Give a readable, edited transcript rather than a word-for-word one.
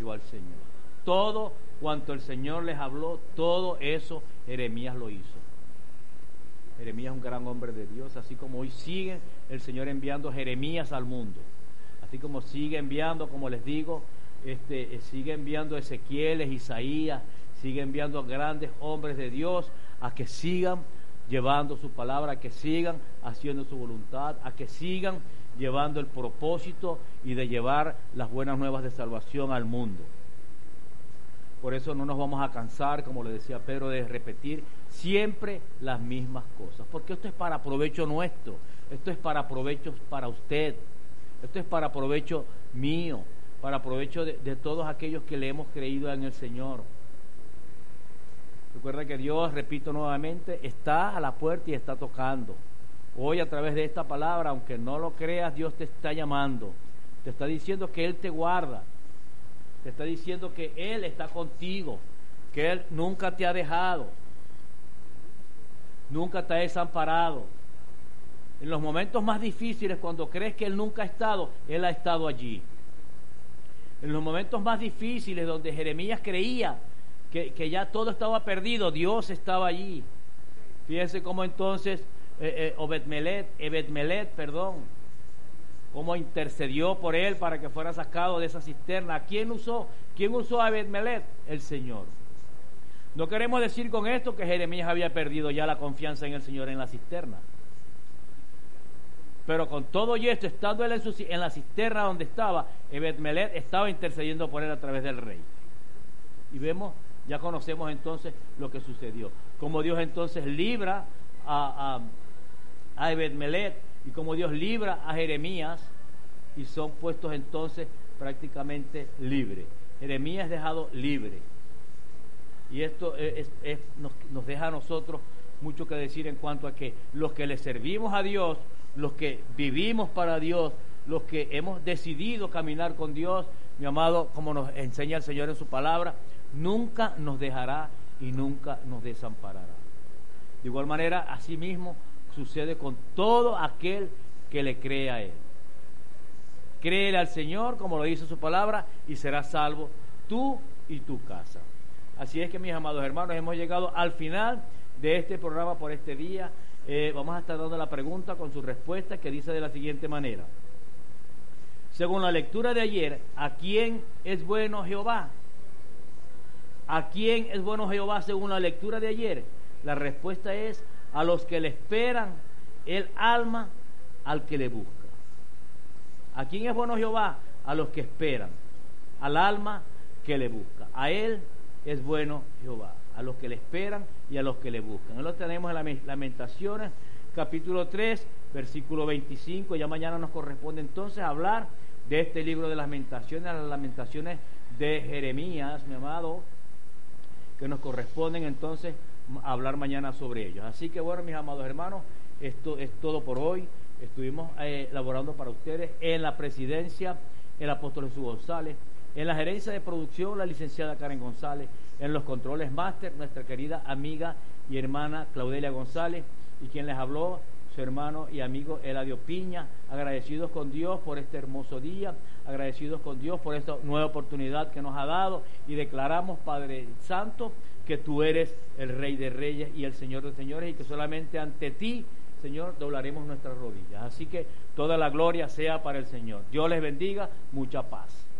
confió al Señor. Todo cuanto el Señor les habló, todo eso Jeremías lo hizo. Jeremías es un gran hombre de Dios, así como hoy sigue el Señor enviando Jeremías al mundo, así como sigue enviando, como les digo, sigue enviando Ezequiel, Isaías, sigue enviando a grandes hombres de Dios a que sigan llevando su palabra, a que sigan haciendo su voluntad, a que sigan llevando el propósito y de llevar las buenas nuevas de salvación al mundo. Por eso no nos vamos a cansar, como le decía Pedro, de repetir siempre las mismas cosas, porque esto es para provecho nuestro, esto es para provecho para usted, esto es para provecho mío, para provecho de todos aquellos que le hemos creído en el Señor. Recuerda que Dios, repito nuevamente, está a la puerta y está tocando. Hoy, a través de esta palabra, aunque no lo creas, Dios te está llamando, te está diciendo que Él te guarda, te está diciendo que Él está contigo, que Él nunca te ha dejado, nunca te ha desamparado. En los momentos más difíciles, cuando crees que Él nunca ha estado, Él ha estado allí. En los momentos más difíciles, donde Jeremías creía que ya todo estaba perdido, Dios estaba allí. Fíjense cómo entonces Ebed-Melech, cómo intercedió por él para que fuera sacado de esa cisterna. ¿Quién usó a Ebed-Melech? El Señor. No queremos decir con esto que Jeremías había perdido ya la confianza en el Señor en la cisterna. Pero con todo y esto, estando él en la cisterna donde estaba, Ebed-Melech estaba intercediendo por él a través del rey. Y vemos, ya conocemos entonces lo que sucedió. Cómo Dios entonces libra a Ebed-Melech y cómo Dios libra a Jeremías y son puestos entonces prácticamente libres. Jeremías es dejado libre. Y esto nos deja a nosotros mucho que decir en cuanto a que los que le servimos a Dios, los que vivimos para Dios, los que hemos decidido caminar con Dios, mi amado, como nos enseña el Señor en su palabra, nunca nos dejará y nunca nos desamparará. De igual manera, así mismo sucede con todo aquel que le cree a Él. Créele al Señor, como lo dice su palabra, y serás salvo tú y tu casa. Así es que, mis amados hermanos, hemos llegado al final de este programa por este día. Vamos a estar dando la pregunta con su respuesta, que dice de la siguiente manera: según la lectura de ayer, ¿a quién es bueno Jehová? ¿A quién es bueno Jehová según la lectura de ayer? La respuesta es: a los que le esperan, el alma al que le busca. ¿A quién es bueno Jehová? A los que esperan, al alma que le busca. A Él es bueno Jehová, a los que le esperan y a los que le buscan. Lo tenemos en las Lamentaciones, capítulo 3, versículo 25. Ya mañana nos corresponde entonces hablar de este libro de las Lamentaciones de Jeremías, mi amado, que nos corresponden entonces hablar mañana sobre ellos. Así que bueno, mis amados hermanos, esto es todo por hoy. Estuvimos elaborando para ustedes en la presidencia el apóstol Jesús González, en la gerencia de producción la licenciada Karen González, en los controles máster nuestra querida amiga y hermana Claudelia González, y quien les habló, su hermano y amigo Eladio Piña. Agradecidos con Dios por este hermoso día, agradecidos con Dios por esta nueva oportunidad que nos ha dado, y declaramos, Padre Santo, que tú eres el Rey de Reyes y el Señor de Señores, y que solamente ante ti, Señor, doblaremos nuestras rodillas. Así que toda la gloria sea para el Señor. Dios les bendiga, mucha paz.